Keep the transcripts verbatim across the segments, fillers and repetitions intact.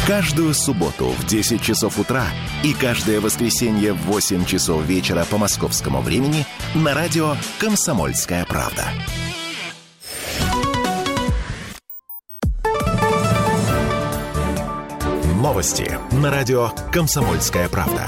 Каждую субботу в десять часов утра и каждое воскресенье в восемь часов вечера по московскому времени на радио «Комсомольская правда». Новости на радио «Комсомольская правда».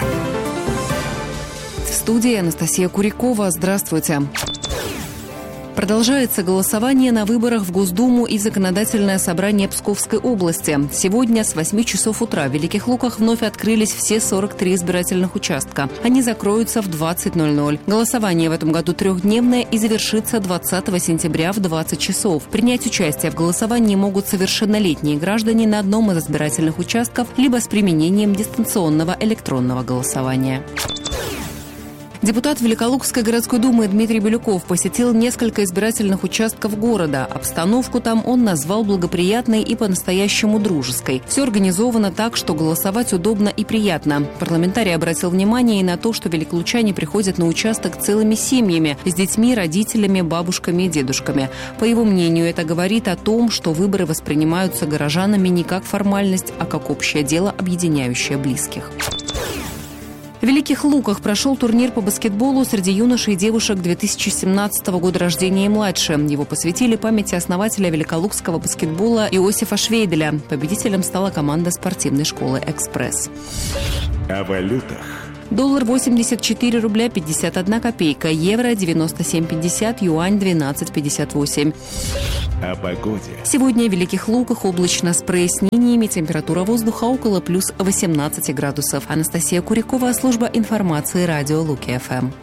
В студии Анастасия Курякова. Здравствуйте. Продолжается голосование на выборах в Госдуму и Законодательное собрание Псковской области. Сегодня с восьми часов утра в Великих Луках вновь открылись все сорок три избирательных участка. Они закроются в двадцать ноль ноль. Голосование в этом году трехдневное и завершится двадцатого сентября в двадцать часов. Принять участие в голосовании могут совершеннолетние граждане на одном из избирательных участков либо с применением дистанционного электронного голосования. Депутат Великолукской городской думы Дмитрий Бирюков посетил несколько избирательных участков города. Обстановку там он назвал благоприятной и по-настоящему дружеской. Все организовано так, что голосовать удобно и приятно. Парламентарий обратил внимание и на то, что великолучане приходят на участок целыми семьями, с детьми, родителями, бабушками и дедушками. По его мнению, это говорит о том, что выборы воспринимаются горожанами не как формальность, а как общее дело, объединяющее близких. В Великих Луках прошел турнир по баскетболу среди юношей и девушек две тысячи семнадцатого года рождения и младше. Его посвятили памяти основателя великолукского баскетбола Иосифа Швейделя. Победителем стала команда спортивной школы «Экспресс». О валютах. Доллар восемьдесят четыре рубля пятьдесят одна копейка, евро девяносто семь пятьдесят, юань двенадцать пятьдесят восемь. О погоде. Сегодня в Великих Луках облачно с прояснениями, температура воздуха около плюс восемнадцать градусов. Анастасия Курякова, служба информации, радио Луки-ФМ.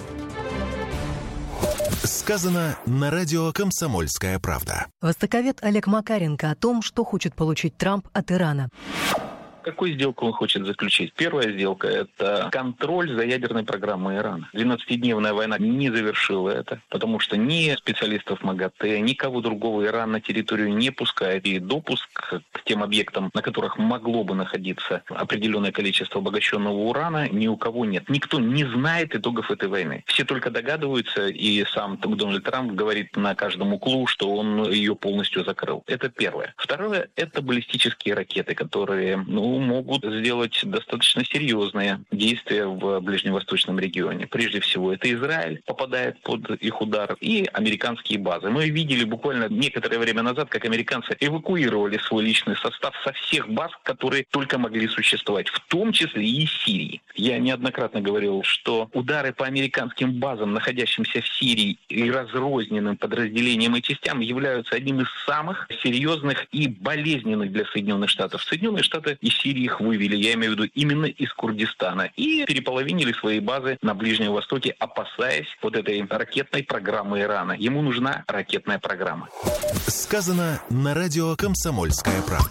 Сказано на радио «Комсомольская правда». Востоковед Олег Макаренко о том, что хочет получить Трамп от Ирана. Какую сделку он хочет заключить? Первая сделка – это контроль за ядерной программой Ирана. двенадцатидневная война не завершила это, потому что ни специалистов МАГАТЭ, никого другого Иран на территорию не пускает. И допуск к тем объектам, на которых могло бы находиться определенное количество обогащенного урана, ни у кого нет. Никто не знает итогов этой войны. Все только догадываются, и сам Дональд Трамп говорит на каждом углу, что он ее полностью закрыл. Это первое. Второе – это баллистические ракеты, которые, ну, могут сделать достаточно серьезные действия в ближневосточном регионе. Прежде всего, это Израиль попадает под их удар и американские базы. Мы видели буквально некоторое время назад, как американцы эвакуировали свой личный состав со всех баз, которые только могли существовать, в том числе и из Сирии. Я неоднократно говорил, что удары по американским базам, находящимся в Сирии, и разрозненным подразделениям и частям являются одним из самых серьезных и болезненных для Соединенных Штатов. Соединенные Штаты из Сирии их вывели, я имею в виду именно из Курдистана, и переполовинили свои базы на Ближнем Востоке, опасаясь вот этой ракетной программы Ирана. Ему нужна ракетная программа. Сказано на радио «Комсомольская правда».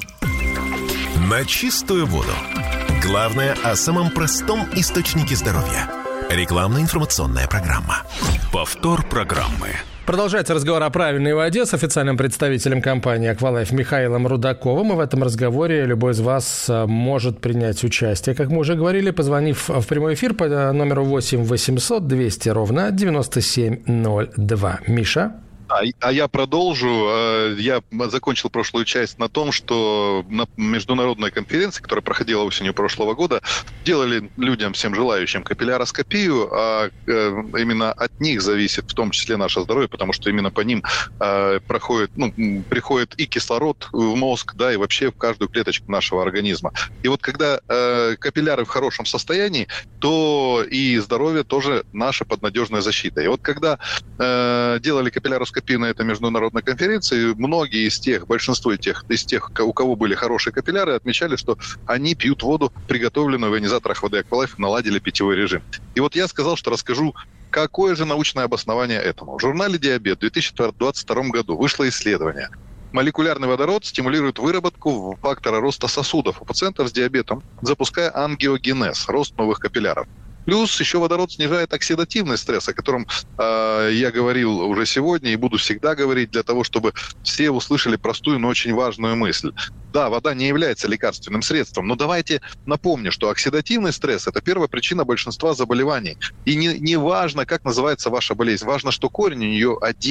На чистую воду. Главное о самом простом источнике здоровья. Рекламно-информационная программа. Повтор программы. Продолжается разговор о правильной воде с официальным представителем компании «Аквалайф» Михаилом Рудаковым. И в этом разговоре любой из вас может принять участие. Как мы уже говорили, позвонив в прямой эфир по номеру восемь восемьсот двести ровно девяносто семь ноль два. Миша? А, а я продолжу. Я закончил прошлую часть на том, что на международной конференции, которая проходила осенью прошлого года, делали людям, всем желающим, капилляроскопию, а именно от них зависит в том числе наше здоровье, потому что именно по ним проходит, ну, приходит и кислород в мозг, да, и вообще в каждую клеточку нашего организма. И вот когда капилляры в хорошем состоянии, то и здоровье тоже наша под надежной защитой. И вот когда делали капилляроскопию на этой международной конференции, многие из тех, большинство из тех, из тех, у кого были хорошие капилляры, отмечали, что они пьют воду, приготовленную в ионизаторах воды Аквалайф, наладили питьевой режим. И вот я сказал, что расскажу, какое же научное обоснование этому. В журнале «Диабет» в две тысячи двадцать втором году вышло исследование. Молекулярный водород стимулирует выработку фактора роста сосудов у пациентов с диабетом, запуская ангиогенез, рост новых капилляров. Плюс еще водород снижает оксидативный стресс, о котором э, я говорил уже сегодня и буду всегда говорить, для того, чтобы все услышали простую, но очень важную мысль. Да, вода не является лекарственным средством, но давайте напомню, что оксидативный стресс – это первая причина большинства заболеваний. И не, не важно, как называется ваша болезнь, важно, что корень у нее один.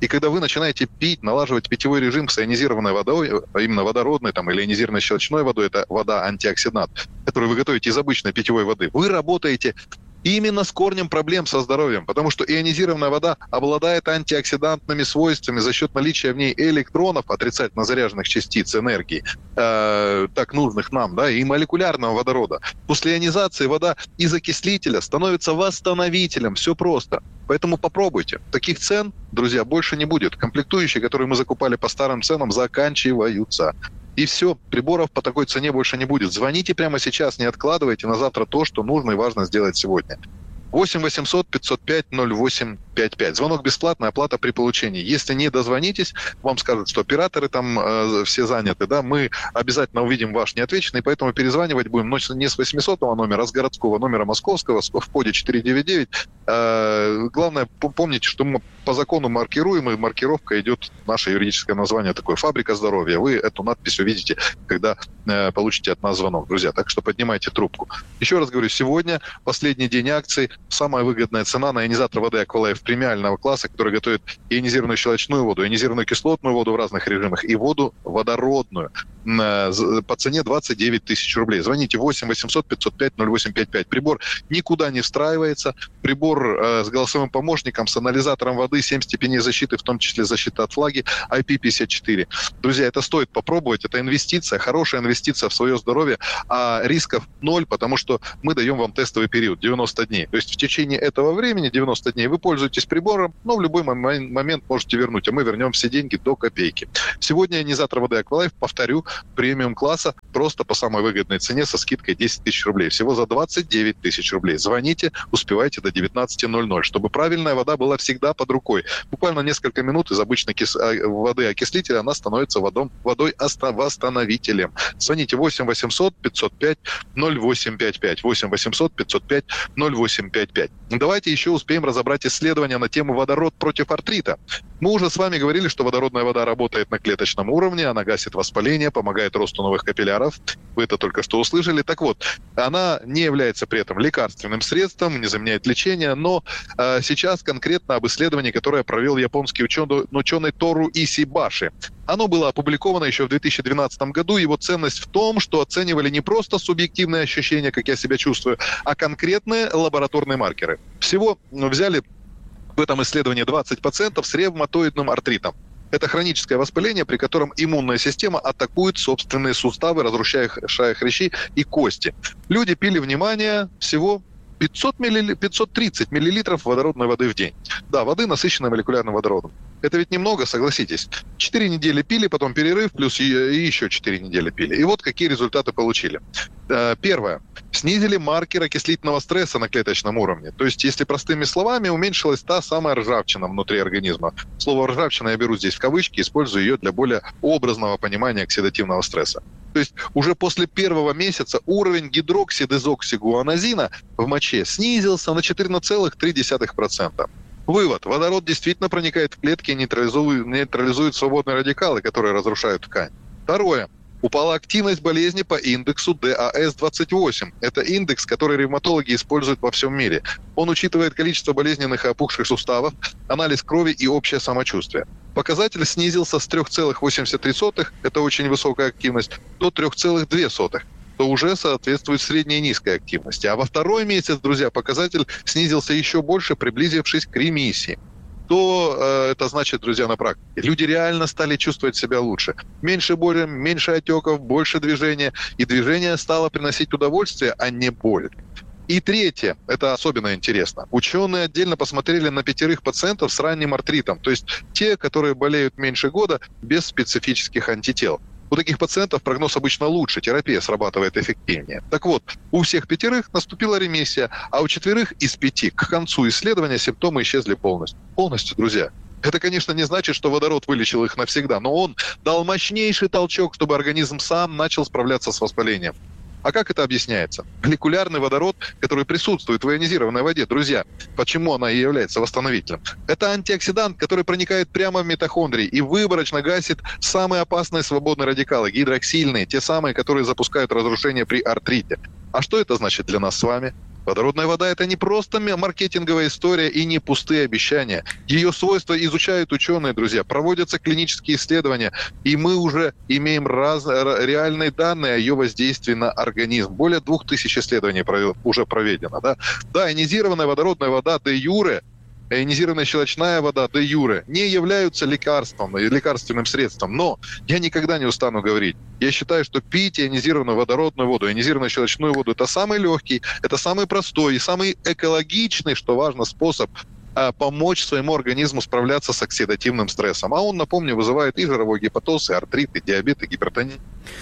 И когда вы начинаете пить, налаживать питьевой режим с ионизированной водой, а именно водородной там, или ионизированной щелочной водой, это вода-антиоксидант, которую вы готовите из обычной питьевой воды, вы работаете именно с корнем проблем со здоровьем, потому что ионизированная вода обладает антиоксидантными свойствами за счет наличия в ней электронов, отрицательно заряженных частиц энергии, э, так нужных нам, да, и молекулярного водорода. После ионизации вода из окислителя становится восстановителем. Все просто. Поэтому попробуйте. Таких цен, друзья, больше не будет. Комплектующие, которые мы закупали по старым ценам, заканчиваются. И все, приборов по такой цене больше не будет. Звоните прямо сейчас, не откладывайте на завтра то, что нужно и важно сделать сегодня. восемь восемьсот пятьсот пять ноль восемь пять пять. Звонок бесплатный, оплата при получении. Если не дозвонитесь, вам скажут, что операторы там э, все заняты, да, мы обязательно увидим ваш неотвеченный, поэтому перезванивать будем, но не с восьмисотого номера, а с городского номера московского, в коде четыреста девяносто девять. Э, главное, помните, что мы по закону маркируем, и маркировка идет, наше юридическое название такое, «Фабрика здоровья». Вы эту надпись увидите, когда э, получите от нас звонок, друзья. Так что поднимайте трубку. Еще раз говорю, сегодня последний день акций, самая выгодная цена на ионизатор воды Aqualife премиального класса, который готовит ионизированную щелочную воду, ионизированную кислотную воду в разных режимах и воду водородную по цене двадцать девять тысяч рублей. Звоните восемь восемьсот пятьсот пять ноль восемь пять пять. Прибор никуда не встраивается. Прибор э, с голосовым помощником, с анализатором воды, семь степеней защиты, в том числе защита от влаги, ай пи пятьдесят четыре. Друзья, это стоит попробовать. Это инвестиция, хорошая инвестиция в свое здоровье, а рисков ноль, потому что мы даем вам тестовый период девяносто дней. То есть в течение этого времени, девяносто дней, вы пользуетесь прибором, но в любой момент можете вернуть, а мы вернем все деньги до копейки. Сегодня ионизатор воды Aqualife, повторю, премиум-класса, просто по самой выгодной цене со скидкой десять тысяч рублей. Всего за двадцать девять тысяч рублей. Звоните, успевайте до девятнадцати ноль-ноль, чтобы правильная вода была всегда под рукой. Буквально несколько минут из обычной кис... воды окислителя она становится водом... водой восстановителем. Звоните восемь восемьсот пятьсот пять ноль восемь пять пять. восемь восемьсот пятьсот пять ноль восемь пять пять. Давайте еще успеем разобрать исследования на тему водород против артрита. Мы уже с вами говорили, что водородная вода работает на клеточном уровне, она гасит воспаление, помогает росту новых капилляров. Вы это только что услышали. Так вот, она не является при этом лекарственным средством, не заменяет лечение, но э, сейчас конкретно об исследовании, которое провел японский ученый, ученый Тору Исибаши. Оно было опубликовано еще в две тысячи двенадцатом году. Его ценность в том, что оценивали не просто субъективные ощущения, как я себя чувствую, а конкретные лабораторные маркеры. Всего взяли в этом исследовании двадцать пациентов с ревматоидным артритом. Это хроническое воспаление, при котором иммунная система атакует собственные суставы, разрушая хрящи и кости. Люди пили, внимание, всего пятьсот милли... пятьсот тридцать миллилитров водородной воды в день. Да, воды, насыщенной молекулярным водородом. Это ведь немного, согласитесь. Четыре недели пили, потом перерыв, плюс и еще четыре недели пили. И вот какие результаты получили. Первое. Снизили маркер окислительного стресса на клеточном уровне. То есть, если простыми словами, уменьшилась та самая ржавчина внутри организма. Слово «ржавчина» я беру здесь в кавычки, использую ее для более образного понимания оксидативного стресса. То есть уже после первого месяца уровень гидроксидезоксигуанозина в моче снизился на четырнадцать целых три десятых процента. Вывод. Водород действительно проникает в клетки и нейтрализует, нейтрализует свободные радикалы, которые разрушают ткань. Второе. Упала активность болезни по индексу ди эй эс двадцать восемь. Это индекс, который ревматологи используют во всем мире. Он учитывает количество болезненных и опухших суставов, анализ крови и общее самочувствие. Показатель снизился с три целых восемьдесят три сотых, это очень высокая активность, до три целых две сотых. То уже соответствует средней и низкой активности. А во второй месяц, друзья, показатель снизился еще больше, приблизившись к ремиссии. Что э, это значит, друзья, на практике? Люди реально стали чувствовать себя лучше. Меньше боли, меньше отеков, больше движения. И движение стало приносить удовольствие, а не боль. И третье, это особенно интересно. Ученые отдельно посмотрели на пятерых пациентов с ранним артритом. То есть те, которые болеют меньше года без специфических антител. У таких пациентов прогноз обычно лучше, терапия срабатывает эффективнее. Так вот, у всех пятерых наступила ремиссия, а у четверых из пяти к концу исследования симптомы исчезли полностью. Полностью, друзья. Это, конечно, не значит, что водород вылечил их навсегда, но он дал мощнейший толчок, чтобы организм сам начал справляться с воспалением. А как это объясняется? Молекулярный водород, который присутствует в ионизированной воде, друзья, почему она и является восстановителем? Это антиоксидант, который проникает прямо в митохондрии и выборочно гасит самые опасные свободные радикалы, гидроксильные, те самые, которые запускают разрушение при артрите. А что это значит для нас с вами? Водородная вода – это не просто маркетинговая история и не пустые обещания. Ее свойства изучают ученые, друзья, проводятся клинические исследования, и мы уже имеем раз, реальные данные о ее воздействии на организм. Более двух тысяч исследований уже проведено. Да, да, ионизированная водородная вода де юре, ионизированная щелочная вода де юре не являются лекарством, лекарственным средством. Но я никогда не устану говорить. Я считаю, что пить ионизированную водородную воду, ионизированную щелочную воду – это самый легкий, это самый простой и самый экологичный, что важно, способ помочь своему организму справляться с оксидативным стрессом. А он, напомню, вызывает и жировой гепатоз, и артрит, и диабет, и гипертонию.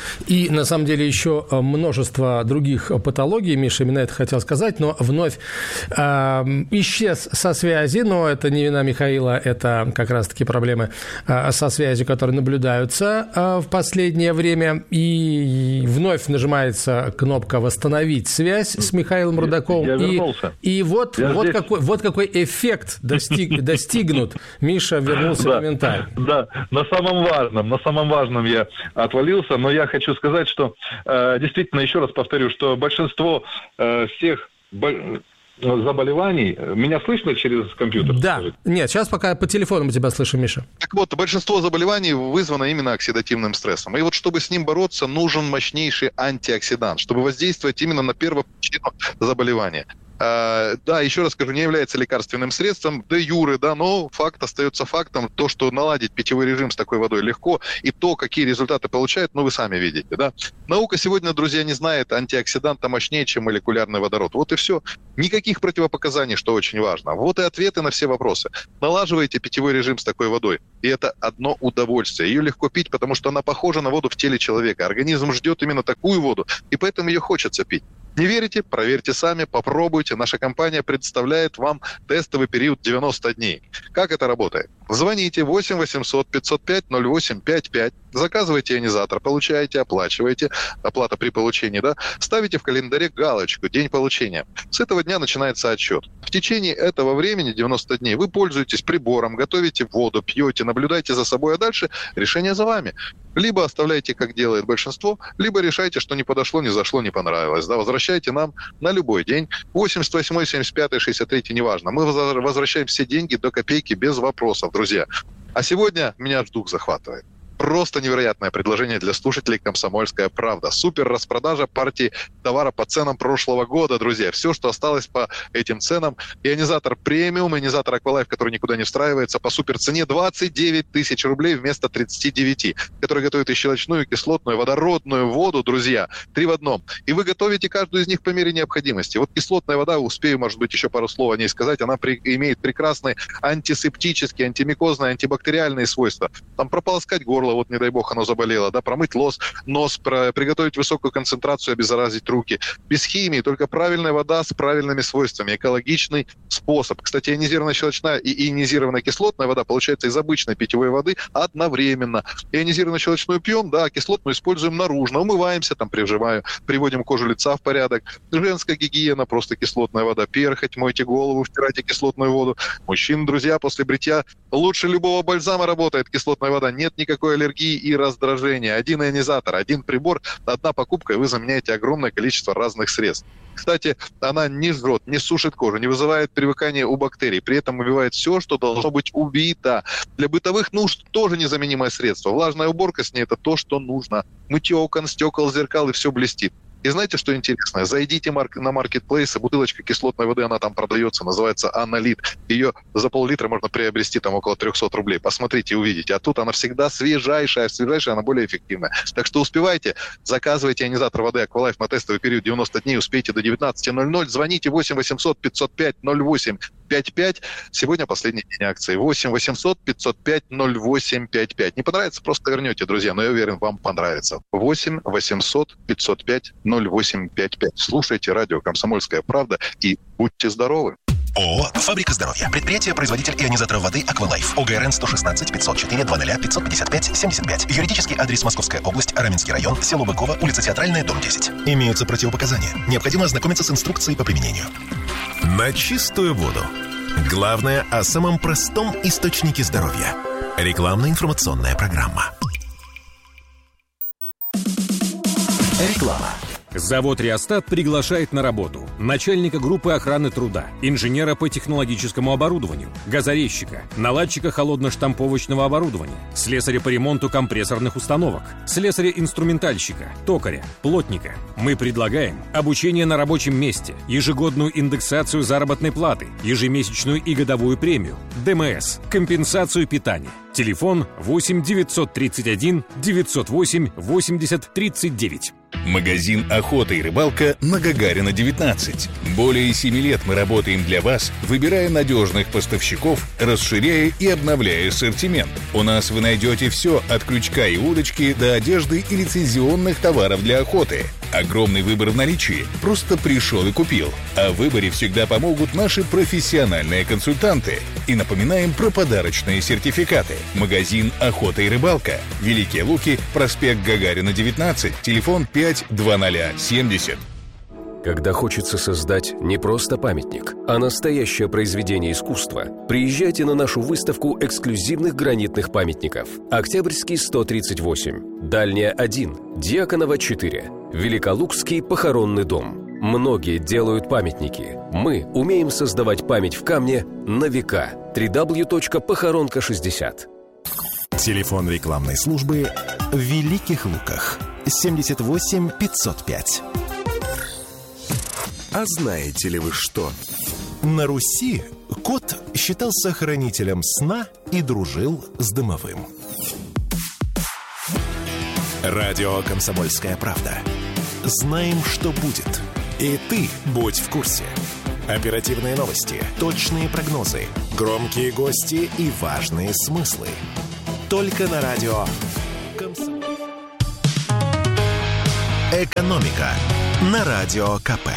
И, на самом деле, еще множество других патологий, Миша именно это хотел сказать, но вновь э, исчез со связи, но это не вина Михаила, это как раз-таки проблемы э, со связью, которые наблюдаются э, в последнее время, и вновь нажимается кнопка «Восстановить связь» с Михаилом Рудаковым. Я вернулся. И, и вот, вот, какой, вот какой эффект достиг, достигнут. Миша вернулся моментально. Да, на самом важном, на самом важном я отвалился, но я хочу сказать, что э, действительно, еще раз повторю, что большинство э, всех бо- заболеваний... Меня слышно через компьютер? Да. Скажите? Нет, сейчас пока по телефону мы тебя слышим, Миша. Так вот, большинство заболеваний вызвано именно оксидативным стрессом. И вот чтобы с ним бороться, нужен мощнейший антиоксидант, чтобы воздействовать именно на первопричину заболевания. Uh, да, еще раз скажу, не является лекарственным средством де юре, да, но факт остается фактом. То, что наладить питьевой режим с такой водой легко, и то, какие результаты получает, ну, вы сами видите, да. Наука сегодня, друзья, не знает антиоксиданта мощнее, чем молекулярный водород. Вот и все. Никаких противопоказаний, что очень важно. Вот и ответы на все вопросы. Налаживаете питьевой режим с такой водой, и это одно удовольствие. Ее легко пить, потому что она похожа на воду в теле человека. Организм ждет именно такую воду, и поэтому ее хочется пить. Не верите? Проверьте сами, попробуйте. Наша компания представляет вам тестовый период девяносто дней. Как это работает? Звоните восемь восемьсот пятьсот пять ноль восемь пятьдесят пять, заказывайте ионизатор, получаете, оплачиваете, оплата при получении, да, ставите в календаре галочку «День получения». С этого дня начинается отсчет. В течение этого времени, девяносто дней, вы пользуетесь прибором, готовите воду, пьете, наблюдайте за собой, а дальше решение за вами. Либо оставляйте, как делает большинство, либо решайте, что не подошло, не зашло, не понравилось. Да, возвращайте нам на любой день. восемьдесят восемь, семьдесят пять, шестьдесят три, неважно. Мы возвращаем все деньги до копейки без вопросов, друзья. А сегодня меня аж дух захватывает. Просто невероятное предложение для слушателей «Комсомольская правда». Супер распродажа партии товара по ценам прошлого года, друзья. Все, что осталось по этим ценам. Ионизатор премиум, ионизатор Aqualife, который никуда не встраивается, по супер цене двадцать девять тысяч рублей вместо тридцать девять, который готовит и щелочную, и кислотную, водородную воду, друзья. Три в одном. И вы готовите каждую из них по мере необходимости. Вот кислотная вода, успею, может быть, еще пару слов о ней сказать, она при, имеет прекрасные антисептические, антимикозные, антибактериальные свойства. Там прополоскать горло, вот не дай бог оно заболело, да, промыть нос, нос про, приготовить высокую концентрацию, обеззаразить руки. Без химии, только правильная вода с правильными свойствами, экологичный способ. Кстати, ионизированная щелочная и ионизированная кислотная вода получается из обычной питьевой воды одновременно. Ионизированную щелочную пьем, да, кислотную используем наружно, умываемся, там привживаем, приводим кожу лица в порядок. Женская гигиена, просто кислотная вода, перхоть, мойте голову, втирайте кислотную воду. Мужчин, друзья, после бритья лучше любого бальзама работает кислотная вода, нет никакой аллергии и раздражения. Один ионизатор, один прибор, одна покупка, и вы заменяете огромное количество разных средств. Кстати, она не жжет, не сушит кожу, не вызывает привыкания у бактерий, при этом убивает все, что должно быть убито. Для бытовых нужд тоже незаменимое средство. Влажная уборка с ней – это то, что нужно. Мытье окон, стекол, зеркал, и все блестит. И знаете, что интересно? Зайдите на маркетплейс, бутылочка кислотной воды, она там продается, называется Анналит. Ее за пол-литра можно приобрести там около триста рублей. Посмотрите, увидите. А тут она всегда свежайшая, свежайшая, она более эффективная. Так что успевайте, заказывайте ионизатор воды Aqualife на тестовый период девяносто дней, успейте до девятнадцати ноль-ноль. Звоните восемь восемьсот пятьсот пять ноль восемь пятьдесят пять. Сегодня последний день акции. восемь восемьсот пятьсот пять ноль восемь пятьдесят пять. Не понравится, просто вернете, друзья, но я уверен, вам понравится. восемь восемьсот пятьсот пять ноль восемь пятьдесят пять. Слушайте радио «Комсомольская правда» и будьте здоровы. ООО «Фабрика здоровья». Предприятие-производитель ионизаторов воды Aqualife. ОГРН сто шестнадцать пятьсот четыре двадцать пятьсот пятьдесят пять семьдесят пять. Юридический адрес: Московская область, Раменский район, село Быково, улица Театральная, дом десять. Имеются противопоказания. Необходимо ознакомиться с инструкцией по применению. На чистую воду. Главное о самом простом источнике здоровья. Рекламно-информационная программа. Реклама. Завод «Реостат» приглашает на работу. начальника группы охраны труда, инженера по технологическому оборудованию, газорезчика, наладчика холодно-штамповочного оборудования, слесаря по ремонту компрессорных установок, слесаря-инструментальщика, токаря, плотника. Мы предлагаем обучение на рабочем месте, ежегодную индексацию заработной платы, ежемесячную и годовую премию, ДМС, компенсацию питания. Телефон восемь девятьсот тридцать один девятьсот восемь восемьдесят тридцать девять. Магазин «Охота и рыбалка» на Гагарина, девятнадцать. Более семи лет мы работаем для вас, выбирая надежных поставщиков, расширяя и обновляя ассортимент. У нас вы найдете все от крючка и удочки до одежды и лицензионных товаров для охоты. Огромный выбор в наличии. Просто пришел и купил. О выборе всегда помогут наши профессиональные консультанты. И напоминаем про подарочные сертификаты. Магазин «Охота и рыбалка». Великие Луки, проспект Гагарина, девятнадцать, телефон пять два ноль семьдесят. Когда хочется создать не просто памятник, а настоящее произведение искусства, приезжайте на нашу выставку эксклюзивных гранитных памятников. Октябрьский сто тридцать восемь, Дальняя один, Дьяконова четыре, Великолукский похоронный дом. Многие делают памятники. Мы умеем создавать память в камне на века. дабл ю дабл ю дабл ю точка похоронка шестьдесят. Телефон рекламной службы в Великих Луках. семьдесят восемь пятьсот пять. А знаете ли вы что? На Руси кот считался хранителем сна и дружил с домовым. Радио «Комсомольская правда». Знаем, что будет. И ты будь в курсе. Оперативные новости, точные прогнозы, громкие гости и важные смыслы. Только на радио «Комсомольская». Экономика на радио КП.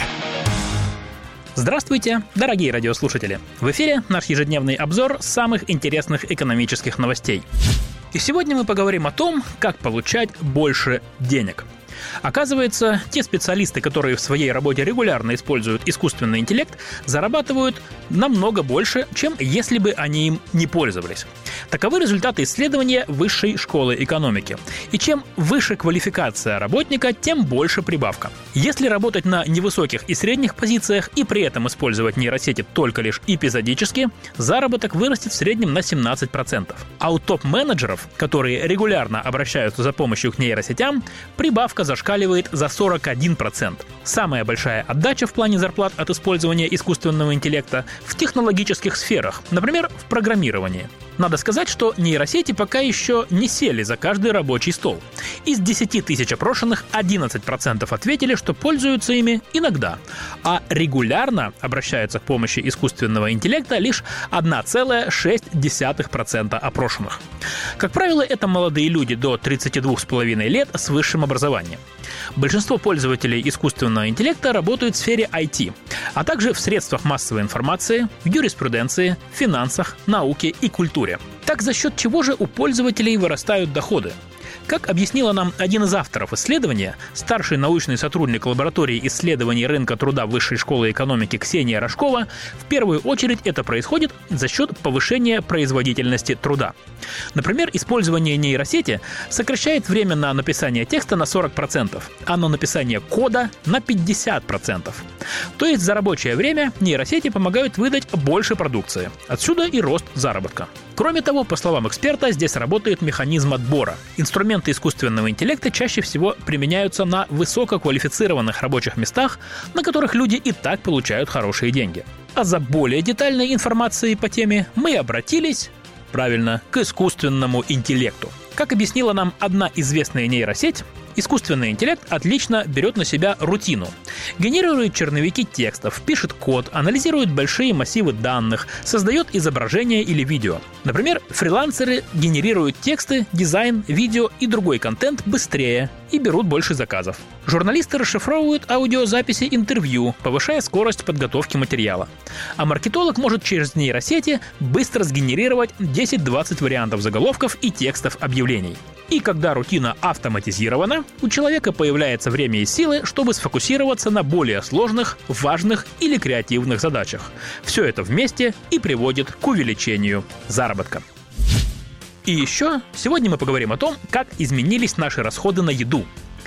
Здравствуйте, дорогие радиослушатели! В эфире наш ежедневный обзор самых интересных экономических новостей. И сегодня мы поговорим о том, как получать больше денег. Оказывается, те специалисты, которые в своей работе регулярно используют искусственный интеллект, зарабатывают намного больше, чем если бы они им не пользовались. Таковы результаты исследования Высшей школы экономики. И чем выше квалификация работника, тем больше прибавка. Если работать на невысоких и средних позициях и при этом использовать нейросети только лишь эпизодически, заработок вырастет в среднем на семнадцать процентов. А у топ-менеджеров, которые регулярно обращаются за помощью к нейросетям, прибавка зашкаливает за сорок один процент. Самая большая отдача в плане зарплат от использования искусственного интеллекта в технологических сферах, например, в программировании. Надо сказать, что нейросети пока еще не сели за каждый рабочий стол. Из десяти тысяч опрошенных одиннадцать процентов ответили, что пользуются ими иногда, а регулярно обращаются к помощи искусственного интеллекта лишь одна целая шесть десятых процента опрошенных. Как правило, это молодые люди до тридцати двух с половиной лет с высшим образованием. Большинство пользователей искусственного интеллекта работают в сфере ай ти, а также в средствах массовой информации, в юриспруденции, финансах, науке и культуре. Так, за счет чего же у пользователей вырастают доходы? Как объяснила нам один из авторов исследования, старший научный сотрудник лаборатории исследований рынка труда Высшей школы экономики Ксения Рожкова, в первую очередь это происходит за счет повышения производительности труда. Например, использование нейросети сокращает время на написание текста на сорок процентов, а на написание кода на пятьдесят процентов. То есть за рабочее время нейросети помогают выдать больше продукции. Отсюда и рост заработка. Кроме того, по словам эксперта, здесь работает механизм отбора. Инструменты искусственного интеллекта чаще всего применяются на высококвалифицированных рабочих местах, на которых люди и так получают хорошие деньги. А за более детальной информацией по теме мы обратились, правильно, к искусственному интеллекту. Как объяснила нам одна известная нейросеть, искусственный интеллект отлично берет на себя рутину. Генерирует черновики текстов, пишет код, анализирует большие массивы данных, создает изображения или видео. Например, фрилансеры генерируют тексты, дизайн, видео и другой контент быстрее и берут больше заказов. Журналисты расшифровывают аудиозаписи интервью, повышая скорость подготовки материала. А маркетолог может через нейросети быстро сгенерировать десять-двадцать вариантов заголовков и текстов объявлений. И когда рутина автоматизирована, у человека появляется время и силы, чтобы сфокусироваться на более сложных, важных или креативных задачах. Все это вместе и приводит к увеличению заработка. И еще сегодня мы поговорим о том, как изменились наши расходы на еду.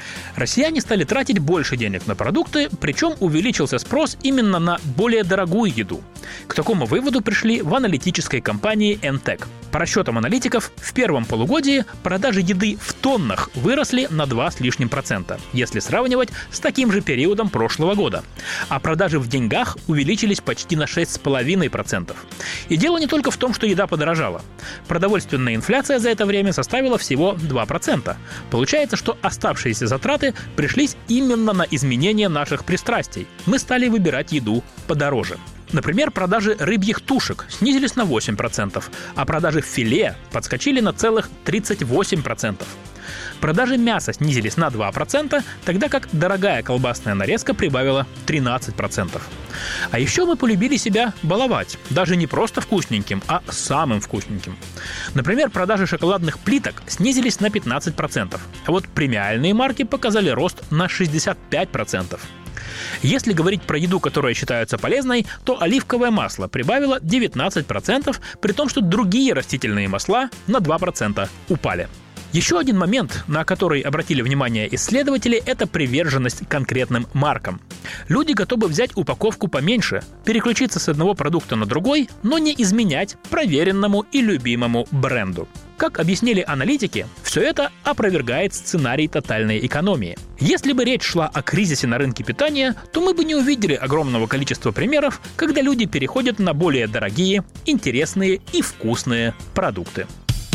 Россияне стали тратить больше денег на продукты, причем увеличился спрос именно на более дорогую еду. К такому выводу пришли в аналитической компании эн тэк. По расчетам аналитиков, в первом полугодии продажи еды в тоннах выросли на два с лишним процента, если сравнивать с таким же периодом прошлого года. А продажи в деньгах увеличились почти на шесть с половиной процентов. И дело не только в том, что еда подорожала. Продовольственная инфляция за это время составила всего два процента. Получается, что оставшиеся затраты пришлись именно на изменение наших пристрастий. Мы стали выбирать еду подороже. Например, продажи рыбьих тушек снизились на восемь процентов, а продажи филе подскочили на целых тридцать восемь процентов. Продажи мяса снизились на два процента, тогда как дорогая колбасная нарезка прибавила тринадцать процентов. А еще мы полюбили себя баловать, даже не просто вкусненьким, а самым вкусненьким. Например, продажи шоколадных плиток снизились на пятнадцать процентов, а вот премиальные марки показали рост на шестьдесят пять процентов. Если говорить про еду, которая считается полезной, то оливковое масло прибавило девятнадцать процентов, при том, что другие растительные масла на два процента упали. Еще один момент, на который обратили внимание исследователи, это приверженность конкретным маркам. Люди готовы взять упаковку поменьше, переключиться с одного продукта на другой, но не изменять проверенному и любимому бренду. Как объяснили аналитики, все это опровергает сценарий тотальной экономии. Если бы речь шла о кризисе на рынке питания, то мы бы не увидели огромного количества примеров, когда люди переходят на более дорогие, интересные и вкусные продукты.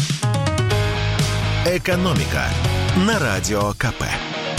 «Экономика» на Радио ка пэ.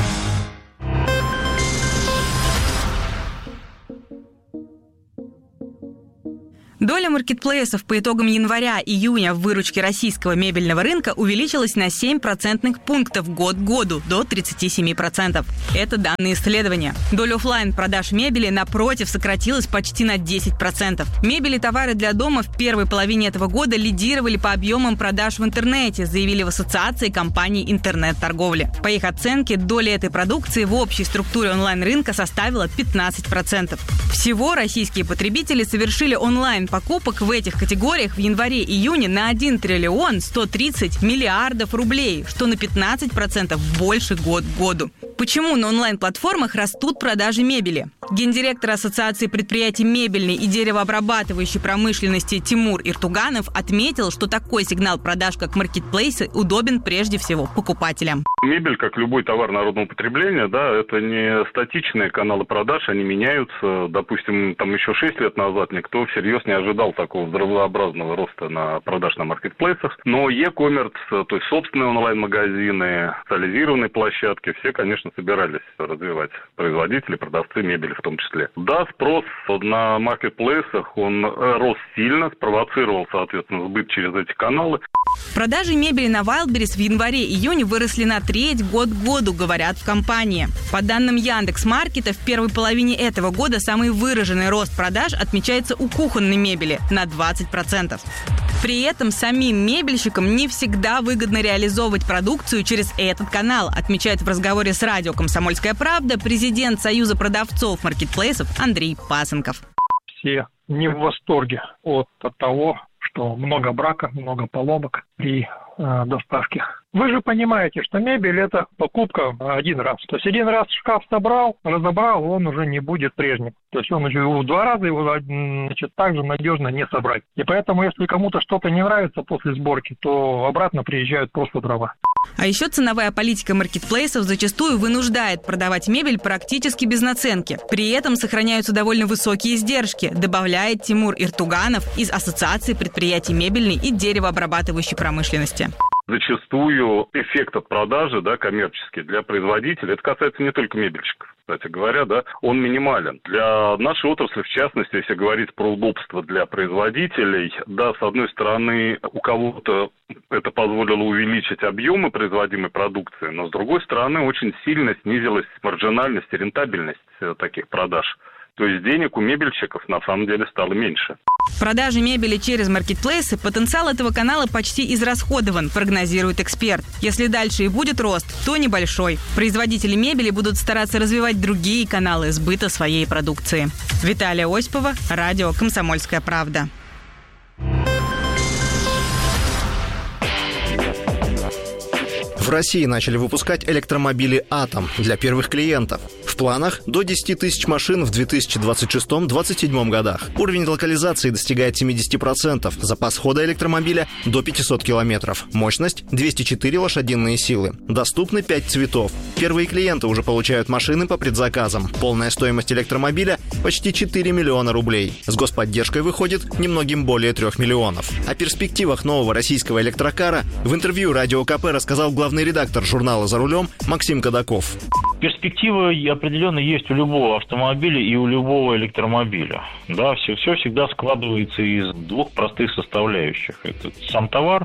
Доля маркетплейсов по итогам января-июня в выручке российского мебельного рынка увеличилась на семь процентных пунктов год к году, до тридцать семь процентов. Это данные исследования. Доля офлайн продаж мебели, напротив, сократилась почти на десять процентов. Мебель и товары для дома в первой половине этого года лидировали по объемам продаж в интернете, заявили в Ассоциации компаний интернет-торговли. По их оценке, доля этой продукции в общей структуре онлайн-рынка составила пятнадцать процентов. Всего российские потребители совершили онлайн покупок в этих категориях в январе-июне на один триллион сто тридцать миллиардов рублей, что на пятнадцать процентов больше год к году. Почему на онлайн-платформах растут продажи мебели? Гендиректор Ассоциации предприятий мебельной и деревообрабатывающей промышленности Тимур Иртуганов отметил, что такой сигнал продаж, как маркетплейсы, удобен прежде всего покупателям. Мебель, как любой товар народного потребления, да, это не статичные каналы продаж, они меняются. Допустим, там еще шесть лет назад никто всерьез не ожидал такого взрывообразного роста на продаж на маркетплейсах. Но e-commerce, то есть собственные онлайн-магазины, специализированные площадки, все, конечно, собирались развивать производители, продавцы мебели в том числе. Да, спрос на маркетплейсах, он рос сильно, спровоцировал, соответственно, сбыт через эти каналы. Продажи мебели на Wildberries в январе-июне выросли на треть год к году, говорят в компании. По данным Яндекс.Маркета, в первой половине этого года самый выраженный рост продаж отмечается у кухонной мебели на двадцать процентов. При этом самим мебельщикам не всегда выгодно реализовывать продукцию через этот канал, отмечает в разговоре с радио «Комсомольская правда» президент Союза продавцов маркетплейсов Андрей Пасынков. Все не в восторге от, от того, что много брака, много поломок при э, доставке. Вы же понимаете, что мебель – это покупка один раз. То есть один раз шкаф собрал, разобрал, он уже не будет прежним. То есть он уже в два раза его, значит, так же надежно не собрать. И поэтому, если кому-то что-то не нравится после сборки, то обратно приезжают просто дрова. А еще ценовая политика маркетплейсов зачастую вынуждает продавать мебель практически без наценки. При этом сохраняются довольно высокие издержки, добавляет Тимур Иртуганов из Ассоциации предприятий мебельной и деревообрабатывающей промышленности. Зачастую эффект от продажи, да, коммерческий для производителя, это касается не только мебельщиков, кстати говоря, да, он минимален. Для нашей отрасли, в частности, если говорить про удобство для производителей, да, с одной стороны, у кого-то это позволило увеличить объемы производимой продукции, но с другой стороны, очень сильно снизилась маржинальность и рентабельность таких продаж. То есть денег у мебельщиков на самом деле стало меньше. Продажи мебели через маркетплейсы, потенциал этого канала почти израсходован, прогнозирует эксперт. Если дальше и будет рост, то небольшой. Производители мебели будут стараться развивать другие каналы сбыта своей продукции. Виталия Осипова, радио «Комсомольская правда». В России начали выпускать электромобили «Атом» для первых клиентов. В планах до десять тысяч машин в две тысячи двадцать шестом — две тысячи двадцать седьмом годах. Уровень локализации достигает семьдесят процентов. Запас хода электромобиля до пятьсот километров. Мощность — двести четыре лошадиные силы. Доступны пять цветов. Первые клиенты уже получают машины по предзаказам. Полная стоимость электромобиля — почти четыре миллиона рублей. С господдержкой выходит немногим более трех миллионов. О перспективах нового российского электрокара в интервью Радио КП рассказал главный редактор журнала «За рулем» Максим Кадаков. Перспективы определенно есть у любого автомобиля и у любого электромобиля. Да, все, все всегда складывается из двух простых составляющих. Это сам товар,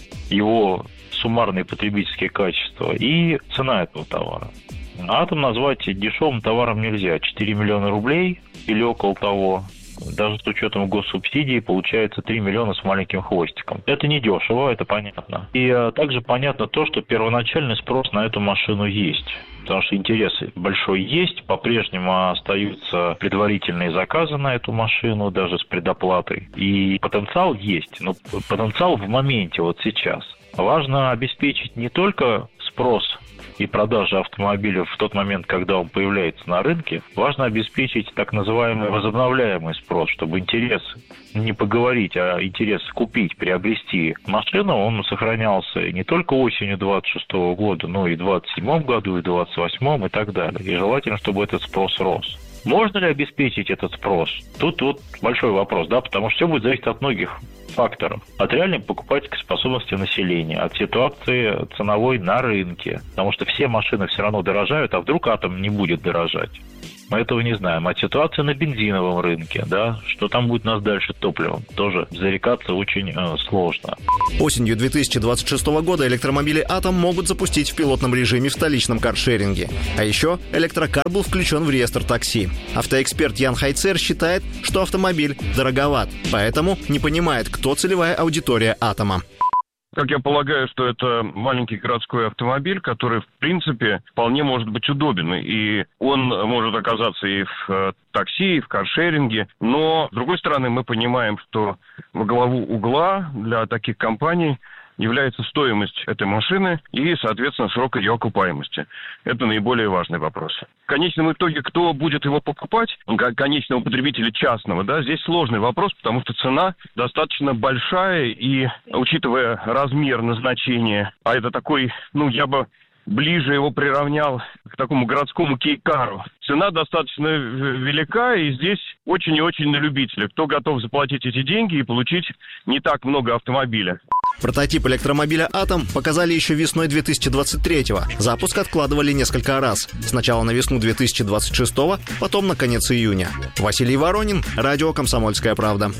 его суммарные потребительские качества и цена этого товара. «Атом» назвать дешевым товаром нельзя. четыре миллиона рублей или около того. Даже с учетом госсубсидий получается три миллиона с маленьким хвостиком. Это не дешево, это понятно. И а, также понятно то, что первоначальный спрос на эту машину есть. Потому что интерес большой есть, по-прежнему остаются предварительные заказы на эту машину, даже с предоплатой. И потенциал есть, но потенциал в моменте, вот сейчас. Важно обеспечить не только спрос и продажи автомобиля в тот момент, когда он появляется на рынке, важно обеспечить так называемый возобновляемый спрос, чтобы интерес, не поговорить, а интерес купить, приобрести машину, он сохранялся не только осенью двадцать шестого года, но и в двадцать седьмом году, и в двадцать восьмом, и так далее. И желательно, чтобы этот спрос рос. Можно ли обеспечить этот спрос? Тут, тут большой вопрос, да, потому что все будет зависеть от многих факторов. От реальной покупательской способности населения, от ситуации ценовой на рынке. Потому что все машины все равно дорожают, а вдруг «Атом» не будет дорожать. Мы этого не знаем. От ситуации на бензиновом рынке, да, что там будет у нас дальше топливом, тоже зарекаться очень э, сложно. Осенью две тысячи двадцать шестого года электромобили «Атом» могут запустить в пилотном режиме в столичном каршеринге. А еще электрокар был включен в реестр такси. Автоэксперт Ян Хайцер считает, что автомобиль дороговат, поэтому не понимает, кто целевая аудитория «Атома». Как я полагаю, что это маленький городской автомобиль, который, в принципе, вполне может быть удобен. И он может оказаться и в такси, и в каршеринге. Но, с другой стороны, мы понимаем, что во главу угла для таких компаний является стоимость этой машины и, соответственно, срок ее окупаемости. Это наиболее важный вопрос. В конечном итоге, кто будет его покупать, конечного потребителя частного, да, здесь сложный вопрос, потому что цена достаточно большая, и, учитывая размер назначения, а это такой, ну, я бы ближе его приравнял к такому городскому кейкару. Цена достаточно велика, и здесь очень и очень на любителя. Кто готов заплатить эти деньги и получить не так много автомобиля. Прототип электромобиля «Атом» показали еще весной две тысячи двадцать третьего. Запуск откладывали несколько раз. Сначала на весну две тысячи двадцать шестого, потом на конец июня. Василий Воронин, радио «Комсомольская правда».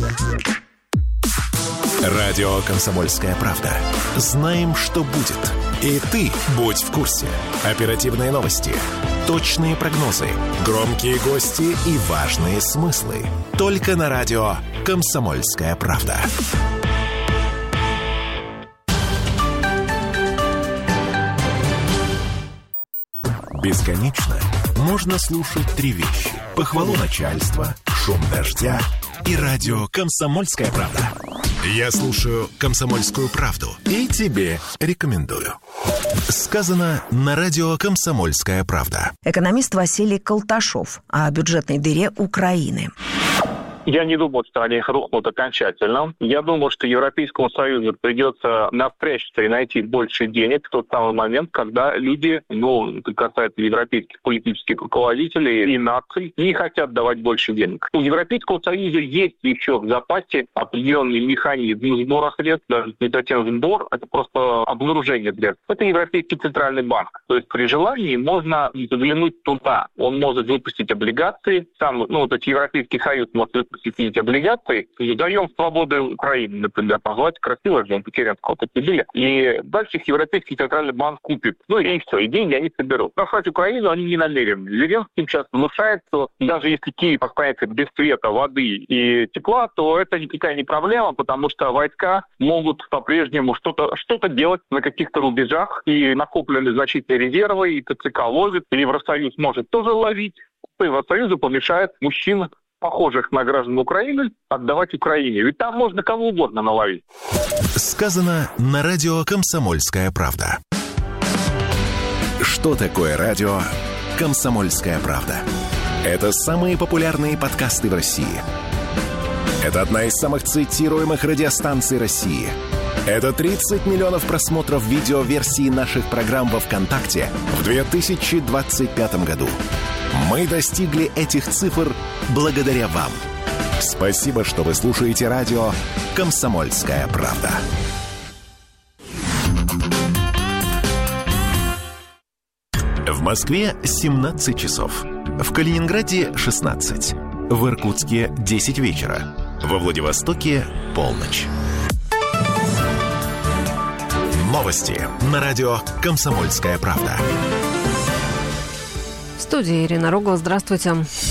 Радио «Комсомольская правда». Знаем, что будет. И ты будь в курсе. Оперативные новости, точные прогнозы, громкие гости и важные смыслы. Только на радио «Комсомольская правда». Бесконечно можно слушать три вещи: похвалу начальства, шум дождя и радио «Комсомольская правда». Я слушаю «Комсомольскую правду» и тебе рекомендую. Сказано на радио «Комсомольская правда». Экономист Василий Колташов о бюджетной дыре Украины. Я не думал, что они рухнут окончательно. Я думал, что Европейскому Союзу придется напрячься и найти больше денег в тот самый момент, когда люди, ну, это касается европейских политических руководителей и наций, не хотят давать больше денег. У Европейского Союза есть еще в запасе определенный механизм сбора средств, даже не совсем сбор, это просто обнаружение средств. Это Европейский Центральный банк. То есть при желании можно заглянуть туда. Он может выпустить облигации, сам, ну, вот этот Европейский Союз может выпустить какие-то облигации, и даем свободу Украине, например, назвать красиво, что он Петеренко купили, и дальше их Европейский Центральный банк купит. Ну и все, и деньги они соберут. Бросать Украину они не намерены. Зеленский сейчас внушает, что даже если Киев останется без света, воды и тепла, то это никакая не проблема, потому что войска могут по-прежнему что-то, что-то делать на каких-то рубежах, и накоплены значительные резервы, и ТЦК ловит, и Евросоюз может тоже ловить. Евросоюзу помешает мужчин, похожих на граждан Украины, отдавать Украине. Ведь там можно кого угодно наловить. Сказано на радио «Комсомольская правда». что такое радио «Комсомольская правда». Это самые популярные подкасты в России. Это одна из самых цитируемых радиостанций России. Это тридцать миллионов просмотров видеоверсии наших программ во ВКонтакте в две тысячи двадцать пятом году. Мы достигли этих цифр благодаря вам. Спасибо, что вы слушаете радио «Комсомольская правда». В Москве семнадцать часов. В Калининграде шестнадцать. В Иркутске десять вечера. Во Владивостоке полночь. Новости на радио «Комсомольская правда». В студии Ирина Рогова. Здравствуйте.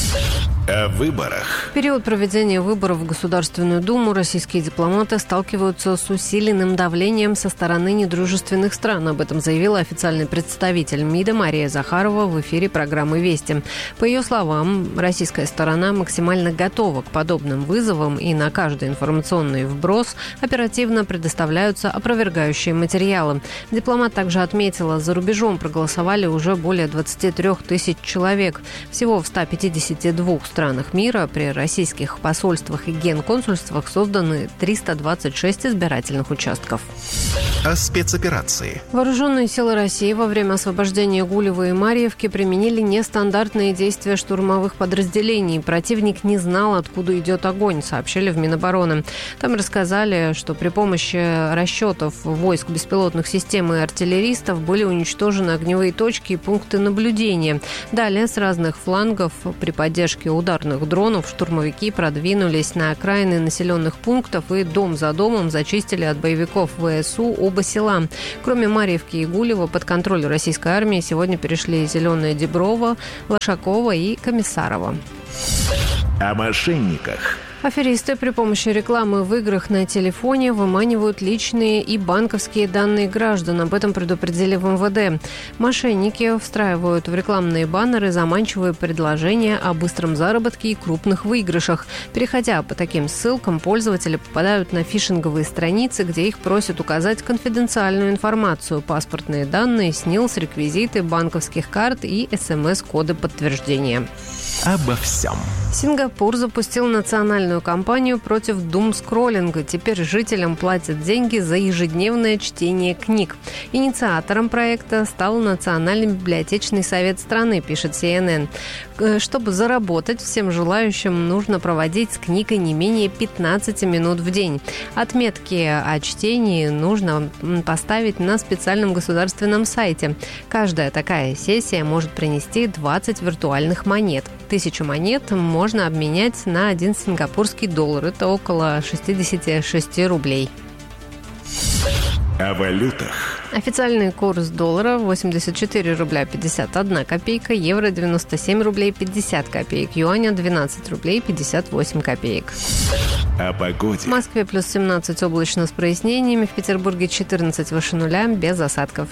О выборах. В период проведения выборов в Государственную Думу российские дипломаты сталкиваются с усиленным давлением со стороны недружественных стран. Об этом заявила официальный представитель МИДа Мария Захарова в эфире программы «Вести». По ее словам, российская сторона максимально готова к подобным вызовам, и на каждый информационный вброс оперативно предоставляются опровергающие материалы. Дипломат также отметила, за рубежом проголосовали уже более двадцати трёх тысяч человек. Всего в ста пятидесяти двух странах мира при российских посольствах и генконсульствах созданы триста двадцать шесть избирательных участков. О спецоперации. Вооруженные силы России во время освобождения Гулева и Марьевки применили нестандартные действия штурмовых подразделений. Противник не знал, откуда идет огонь, сообщили в Минобороны. Там рассказали, что при помощи расчетов войск беспилотных систем и артиллеристов были уничтожены огневые точки и пункты наблюдения. Далее с разных флангов при поддержке ударных дронов штурмовики продвинулись на окраины населенных пунктов и дом за домом зачистили от боевиков ВСУ оба села. Кроме Марьевки и Гулева, под контроль российской армии сегодня перешли Зеленая Деброва, Лошакова и Комиссарова. О мошенниках. Аферисты при помощи рекламы в играх на телефоне выманивают личные и банковские данные граждан. Об этом предупредили в эм вэ дэ. Мошенники встраивают в рекламные баннеры заманчивые предложения о быстром заработке и крупных выигрышах. Переходя по таким ссылкам, пользователи попадают на фишинговые страницы, где их просят указать конфиденциальную информацию, паспортные данные, снилс, реквизиты банковских карт и эс эм эс-коды подтверждения. Обо всем. Сингапур запустил национальную кампанию против думскроллинга. Теперь жителям платят деньги за ежедневное чтение книг. Инициатором проекта стал Национальный библиотечный совет страны, пишет си эн эн. Чтобы заработать, всем желающим нужно проводить с книгой не менее пятнадцать минут в день. Отметки о чтении нужно поставить на специальном государственном сайте. Каждая такая сессия может принести двадцать виртуальных монет. Тысячу монет можно обменять на один сингапурский доллар. Это около шестьдесят шесть рублей. О валютах. Официальный курс доллара восемьдесят четыре рубля пятьдесят одна копейка, евро девяносто семь рублей пятьдесят копеек, юаня двенадцать рублей пятьдесят восемь копеек. О погоде. В Москве плюс семнадцать, облачно с прояснениями, в Петербурге четырнадцать выше нуля, без осадков.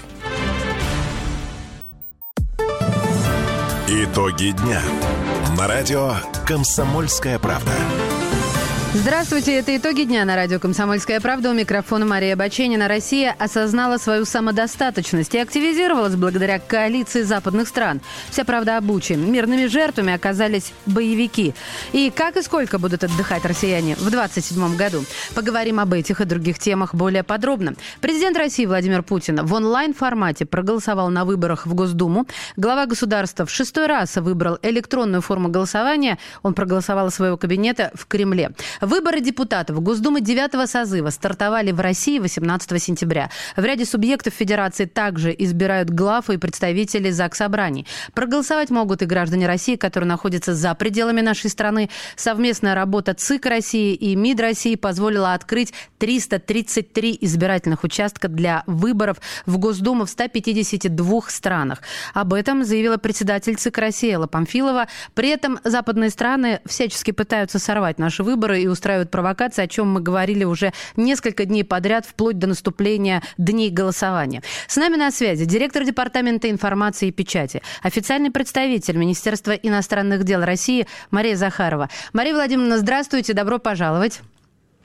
Итоги дня. На радио «Комсомольская правда». Здравствуйте, это итоги дня на радио «Комсомольская правда». У микрофона Мария Баченина. Россия осознала свою самодостаточность и активизировалась благодаря коалиции западных стран. Вся правда об Буче. Мирными жертвами оказались боевики. И как и сколько будут отдыхать россияне в двадцать седьмом году? Поговорим об этих и других темах более подробно. Президент России Владимир Путин в онлайн-формате проголосовал на выборах в Госдуму. Глава государства в шестой раз выбрал электронную форму голосования. Он проголосовал из своего кабинета в Кремле. Выборы депутатов Госдумы девятого созыва стартовали в России восемнадцатого сентября. В ряде субъектов Федерации также избирают глав и представителей заксобраний. Проголосовать могут и граждане России, которые находятся за пределами нашей страны. Совместная работа ЦИК России и МИД России позволила открыть триста тридцать три избирательных участка для выборов в Госдуму в ста пятидесяти двух странах. Об этом заявила председатель ЦИК России Элла Памфилова. При этом западные страны всячески пытаются сорвать наши выборы и устраивают провокации, о чем мы говорили уже несколько дней подряд, вплоть до наступления дней голосования. С нами на связи директор Департамента информации и печати, официальный представитель Министерства иностранных дел России Мария Захарова. Мария Владимировна, здравствуйте, добро пожаловать.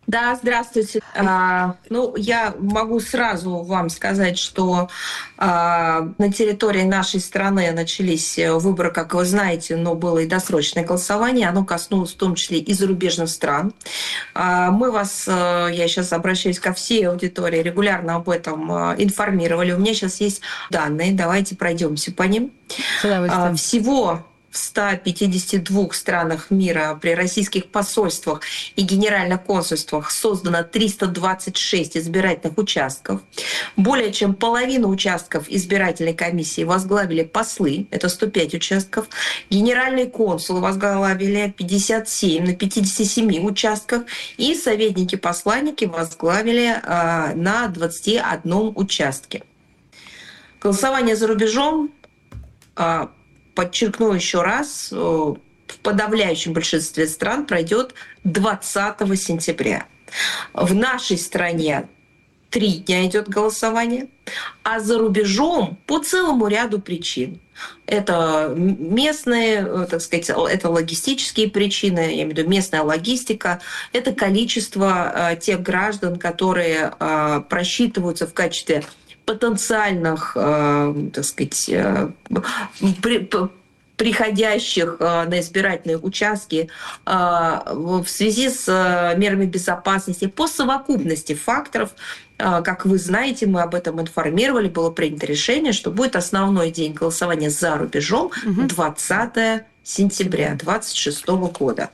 Да, здравствуйте. А, ну, я могу сразу вам сказать, что а, на территории нашей страны начались выборы, как вы знаете, но было и досрочное голосование. Оно коснулось в том числе и зарубежных стран. А, мы вас, я сейчас обращаюсь ко всей аудитории, регулярно об этом информировали. У меня сейчас есть данные, давайте пройдемся по ним. А, всего в ста пятидесяти двух странах мира при российских посольствах и генеральных консульствах создано триста двадцать шесть избирательных участков. Более чем половину участков избирательной комиссии возглавили послы, это сто пять участков. Генеральные консулы возглавили пятьдесят семь на пятидесяти семи участках. И советники-посланники возглавили э, на двадцати одном участке. Голосование за рубежом э, подчеркну еще раз, в подавляющем большинстве стран пройдет двадцатого сентября. В нашей стране три дня идет голосование, а за рубежом по целому ряду причин. Это местные, так сказать, это логистические причины, я имею в виду местная логистика, это количество тех граждан, которые просчитываются в качестве потенциальных, э, так сказать, э, при, приходящих э, на избирательные участки э, в связи с э, мерами безопасности по совокупности факторов. Э, как вы знаете, мы об этом информировали, было принято решение, что будет основной день голосования за рубежом двадцатого сентября двадцать шестого года.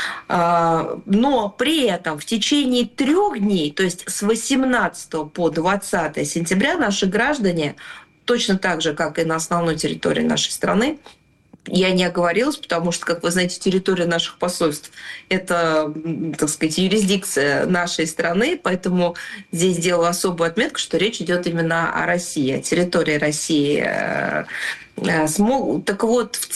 Но при этом в течение трех дней, то есть с восемнадцатого по двадцатое сентября, наши граждане, точно так же, как и на основной территории нашей страны, я не оговорилась, потому что, как вы знаете, территория наших посольств – это, так сказать, юрисдикция нашей страны, поэтому здесь делаю особую отметку, что речь идет именно о России, о территории России. Так вот, в